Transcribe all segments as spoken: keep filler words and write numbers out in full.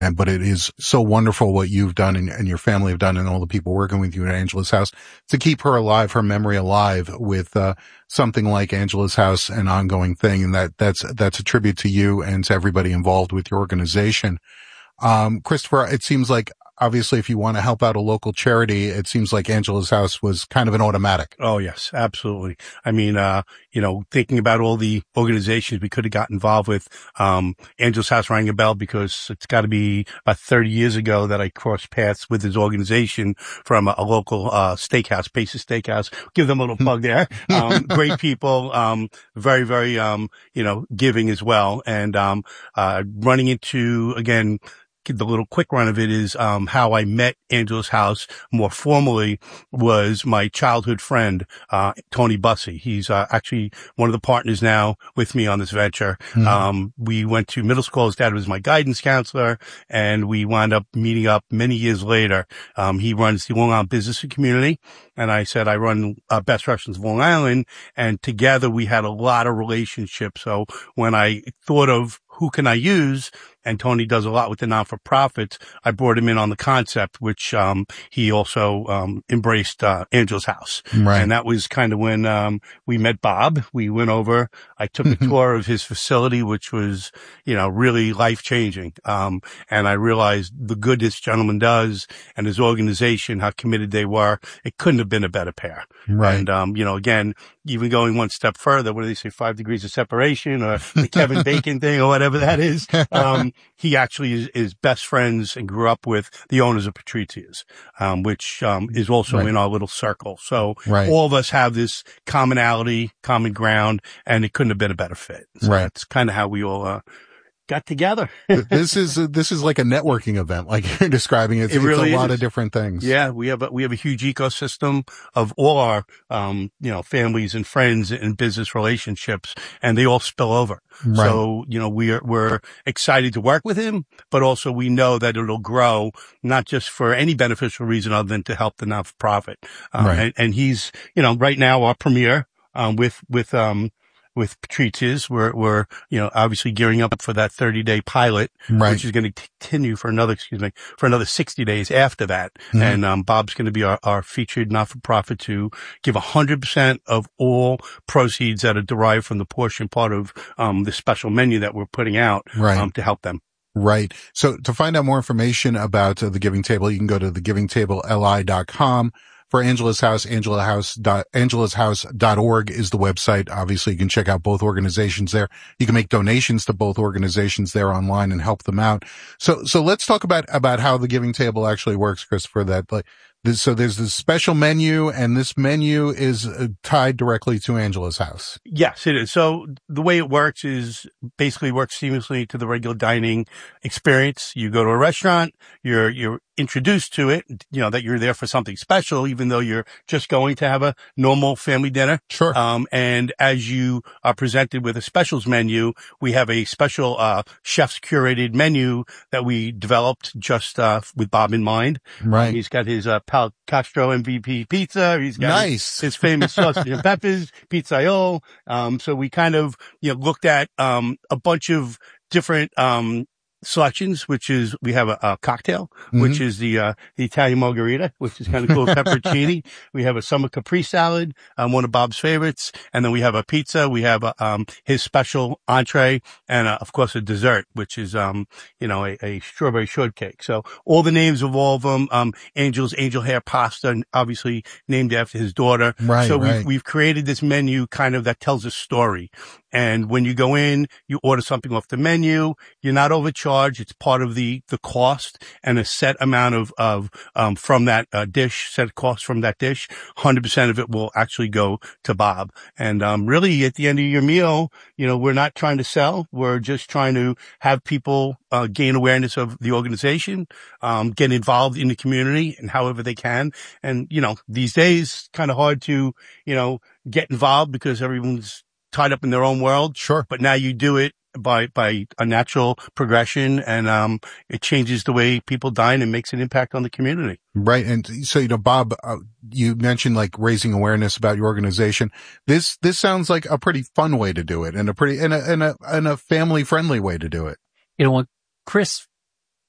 And, but it is so wonderful what you've done and, and your family have done and all the people working with you at Angela's House to keep her alive, her memory alive with, uh, something like Angela's House, an ongoing thing. And that, that's, that's a tribute to you and to everybody involved with your organization. Um, Christopher, it seems like obviously if you want to help out a local charity, it seems like Angela's House was kind of an automatic. Oh, yes, absolutely. I mean, uh, you know, thinking about all the organizations we could have got involved with, um, Angela's House rang a bell because it's got to be about thirty years ago that I crossed paths with his organization from a, a local, uh, steakhouse, Pace's Steakhouse. Give them a little plug there. Um, great people, um, very, very, um, you know, giving as well. And, um, uh, running into, again, the little quick run of it is, um, how I met Angela's House more formally was my childhood friend, uh, Tony Bussey. He's, uh, actually one of the partners now with me on this venture. Mm-hmm. Um, we went to middle school. His dad was my guidance counselor and we wound up meeting up many years later. Um, he runs the Long Island Business and Community. And I said, I run uh, Best Restaurants of Long Island. And together we had a lot of relationships. So when I thought of who can I use, and Tony does a lot with the non-for-profits, I brought him in on the concept, which, um, he also, um, embraced, uh, Angela's House. Right. And that was kind of when, um, we met Bob. We went over, I took a tour of his facility, which was, you know, really life-changing. Um, and I realized the good this gentleman does and his organization, how committed they were. It couldn't have been a better pair. Right. And, um, you know, again, even going one step further, what do they say, five degrees of separation or the Kevin Bacon thing or whatever that is. Um, he actually is, is best friends and grew up with the owners of Patrizio's, um, which, um, is also right. in our little circle. So right. all of us have this commonality, common ground, and it couldn't have been a better fit. So right. that's kind of how we all, uh, got together. This is, uh, this is like a networking event, like you're describing it. It's, it really it's a is. lot of different things. Yeah. We have a, we have a huge ecosystem of all our, um, you know, families and friends and business relationships, and they all spill over. Right. So, you know, we are, we're excited to work with him, but also we know that it'll grow, not just for any beneficial reason other than to help the not-for-profit. Um, right. and, and he's, you know, right now our premier, um, with, with, um, with Patrizio's, we're, we're, you know, obviously gearing up for that thirty day pilot, right. which is going to continue for another, excuse me, for another sixty days after that. Mm-hmm. And, um, Bob's going to be our, our featured not-for-profit to give a hundred percent of all proceeds that are derived from the portion part of, um, the special menu that we're putting out, right. um, to help them. Right. So to find out more information about uh, the Giving Table, you can go to the giving table l i dot com. For Angela's House, angela house dot angela's house dot org is the website. Obviously, you can check out both organizations there. You can make donations to both organizations there online and help them out. So, so let's talk about, about how the Giving Table actually works, Christopher. That, like, this, so there's this special menu, and this menu is uh, tied directly to Angela's House. Yes, it is. So the way it works is basically works seamlessly to the regular dining experience. You go to a restaurant, you're, you're introduced to it, you know, that you're there for something special, even though you're just going to have a normal family dinner. Sure. Um, and as you are presented with a specials menu, we have a special, uh, chef's curated menu that we developed just, uh, with Bob in mind. Right. Um, he's got his, uh, Pal Castro M V P pizza. He's got nice. his, his famous sausage and peppers, pizzaiolo. Um, so we kind of, you know, looked at, um, a bunch of different, um, selections, which is, we have a, a cocktail, mm-hmm. which is the, uh, the Italian margarita, which is kind of cool, pepperoncini. We have a summer capri salad, um, one of Bob's favorites. And then we have a pizza. We have, a, um, his special entree and, uh, of course, a dessert, which is, um, you know, a, a strawberry shortcake. So all the names of all of them, um, Angel's Angel Hair Pasta, obviously named after his daughter. Right. So right. we've, we've created this menu kind of that tells a story. And when you go in, you order something off the menu, you're not overcharged. It's part of the, the cost and a set amount of, of, um, from that, uh, dish, set cost from that dish. one hundred percent of it will actually go to Bob. And, um, really at the end of your meal, you know, we're not trying to sell. We're just trying to have people, uh, gain awareness of the organization, um, get involved in the community and however they can. And, you know, these days, kind of hard to, you know, get involved because everyone's tied up in their own world. Sure. But now you do it by, by a natural progression and, um, it changes the way people dine and makes an impact on the community. Right. And so, you know, Bob, uh, you mentioned like raising awareness about your organization. This, this sounds like a pretty fun way to do it and a pretty, and a, and a, and a family friendly way to do it. You know, when Chris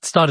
started